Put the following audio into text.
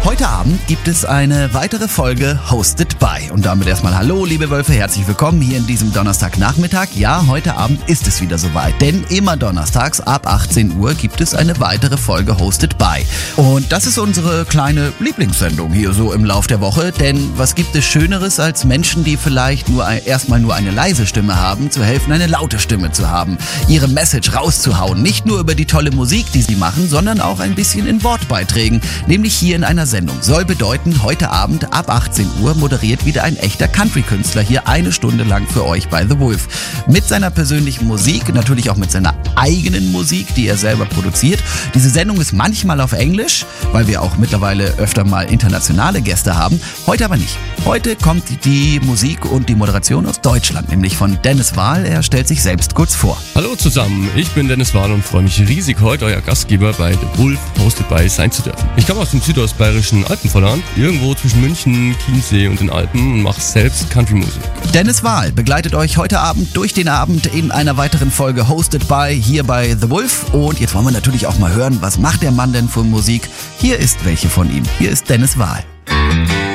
Heute Abend gibt es eine weitere Folge Hosted by. Und damit erstmal hallo, liebe Wölfe, herzlich willkommen hier in diesem Donnerstagnachmittag. Ja, heute Abend ist es wieder soweit, denn immer donnerstags ab 18 Uhr gibt es eine weitere Folge Hosted by. Und das ist unsere kleine Lieblingssendung hier so im Lauf der Woche, denn was gibt es Schöneres als Menschen, die vielleicht erstmal nur eine leise Stimme haben, zu helfen, eine laute Stimme zu haben, ihre Message rauszuhauen, nicht nur über die tolle Musik, die sie machen, sondern auch ein bisschen in Wortbeiträgen, nämlich hier in einer Sendung. Soll bedeuten, heute Abend ab 18 Uhr moderiert wieder ein echter Country-Künstler hier eine Stunde lang für euch bei The Wolf. Mit seiner persönlichen Musik, natürlich auch mit seiner eigenen Musik, die er selber produziert. Diese Sendung ist manchmal auf Englisch, weil wir auch mittlerweile öfter mal internationale Gäste haben. Heute aber nicht. Heute kommt die Musik und die Moderation aus Deutschland, nämlich von Dennis Wahl. Er stellt sich selbst kurz vor. Hallo zusammen, ich bin Dennis Wahl und freue mich riesig, heute euer Gastgeber bei The Wolf Hosted by sein zu dürfen. Ich komme aus dem südostbayerischen Alpenvorland, irgendwo zwischen München, Chiemsee und den Alpen und mache selbst Country-Musik. Dennis Wahl begleitet euch heute Abend durch den Abend in einer weiteren Folge Hosted by hier bei The Wolf. Und jetzt wollen wir natürlich auch mal hören, was macht der Mann denn für Musik? Hier ist welche von ihm. Hier ist Dennis Wahl.